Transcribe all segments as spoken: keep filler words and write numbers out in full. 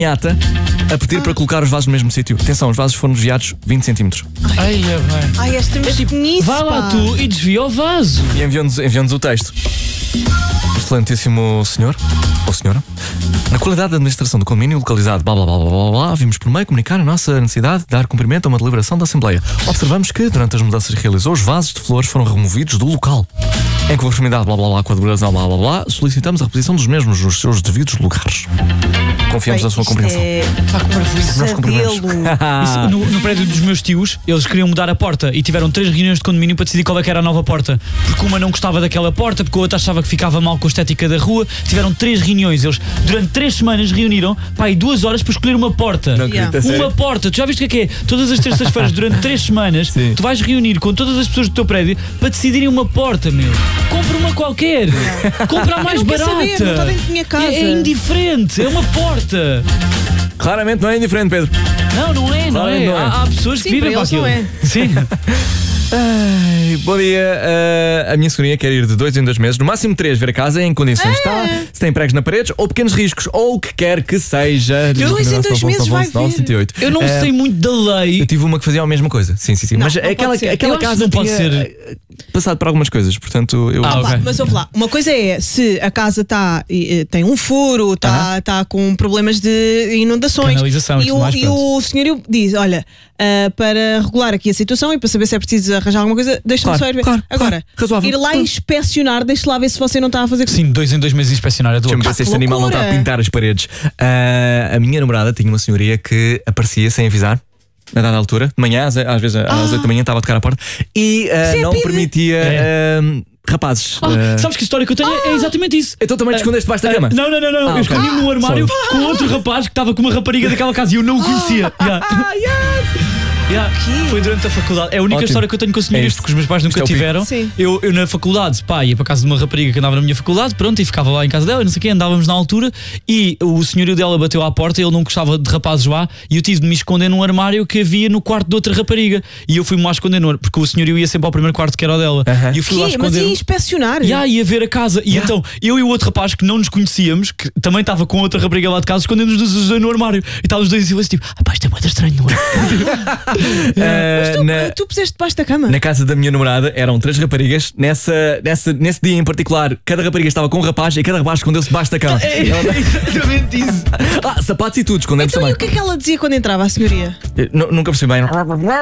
Ata a pedir ah. para colocar os vasos no mesmo sítio. Atenção, os vasos foram desviados vinte centímetros. Ai, é bem. Ai, esta é tipo, vai lá tu e desvia o vaso. E enviou-nos enviou-nos o texto. Excelentíssimo senhor, ou senhora, na qualidade da administração do condomínio localizado blá blá blá blá blá blá, vimos por meio comunicar a nossa necessidade de dar cumprimento a uma deliberação da Assembleia. Observamos que, durante as mudanças que realizou, os vasos de flores foram removidos do local. Em conformidade blá blá blá com a deliberação blá blá blá, solicitamos a reposição dos mesmos nos seus devidos lugares. Confiamos Bem, na sua compreensão. É... Nós compreendemos. Isso, no, no prédio dos meus tios, eles queriam mudar a porta e tiveram três reuniões de condomínio para decidir qual é que era a nova porta. Porque uma não gostava daquela porta, porque a outra achava que ficava mal com a estética da rua. Tiveram três reuniões. Eles, durante três semanas, reuniram pá, aí duas horas para escolher uma porta. Não acredito, Uma sério? porta. Tu já viste o que é que é? Todas as terças-feiras, durante três semanas, Sim. tu vais reunir com todas as pessoas do teu prédio para decidirem uma porta, meu. Compra uma qualquer. Compra a mais Eu não quero barata. saber, não está dentro da minha casa. É, é indiferente. É uma porta. Claramente não é indiferente, Pedro. Não, não é, não, Não é, é. não é. Há, há pessoas que Sim, vivem para para eles aquilo. não é. Sim. Ai, bom dia. Uh, a minha senhoria quer ir de dois em dois meses, no máximo três, ver a casa em condições está, se tem pregos na paredes ou pequenos riscos, ou o que quer que seja. De dois em dois meses vai ver. Eu Eu não Uh, sei muito da lei. Eu tive uma que fazia a mesma coisa. Sim, sim, sim. Não, Mas não aquela, pode ser. aquela Eu acho que casa não pode tinha, ser. uh, passado por algumas coisas, portanto eu. Ah, Pá, ok. mas ouve lá, uma coisa é se a casa tá, e, e, tem um furo, está Aham. tá com problemas de inundações Canalização e e, tudo o, mais, e pronto. o senhor diz: olha, ah, para regular aqui a situação e para saber se é preciso arranjar alguma coisa, deixa-me Claro, só ir ver. claro, Agora, claro, razoável. ir lá Claro. inspecionar, deixa lá ver se você não está a fazer. Sim, dois em dois meses inspecionar a tua Deixa-me ver casa. se este animal não está a loucura. pintar as paredes. Uh, a minha namorada tinha uma senhoria que aparecia sem avisar. A dada altura, de manhã, às, às vezes às oito da manhã estava a tocar a porta e uh, Isso é não pide. permitia É. uh, rapazes. Ah, uh, sabes que a história que eu tenho é exatamente isso. Então também te escondeste debaixo da Ah, cama? Não, não, não, não. Ah, eu ok. escondi-me num armário Sorry. com outro rapaz que estava com uma rapariga daquela casa e eu não o conhecia. Yeah. Ah, yes. Yeah. Foi durante a faculdade. É a única Ótimo. história que eu tenho com É senhorias, isto. porque os meus pais nunca Isto é o pico. tiveram. Sim. Eu, eu na faculdade, pá, ia para casa de uma rapariga que andava na minha faculdade, pronto, e ficava lá em casa dela, e não sei o quê, andávamos na altura, e o senhorio dela bateu à porta, ele não gostava de rapazes lá, e eu tive de me esconder num armário que havia no quarto de outra rapariga. E eu fui-me lá esconder, no, porque o senhorio ia sempre ao primeiro quarto que era o dela. Aham. E eu fui lá Que? Mas esconder. ia inspecionar. Yeah, ia ver a casa. E Yeah. então, eu e o outro rapaz que não nos conhecíamos, que também estava com outra rapariga lá de casa, escondemos-nos os dois no armário. E estávamos os dois em silêncio, tipo, ah pá, isto é muito estranho, não é? Mas Uh, tu, na- tu puseste debaixo da cama. Na casa da minha namorada eram três raparigas. Nessa, nessa, nesse dia em particular, cada rapariga estava com um rapaz e cada rapaz escondeu-se debaixo da cama. É exatamente isso. Ah, sapatos e tudo, escondemos Então, e também. o que é que ela dizia quando entrava, a senhoria? Eu nu- Nunca percebi bem.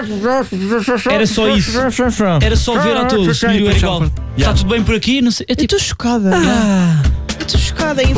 Era só isso. Era só ver à toa. O senhorio era igual. Está tudo bem por aqui? Não sei. É Eu tipo. estou chocada. Ah. Eu estou chocada.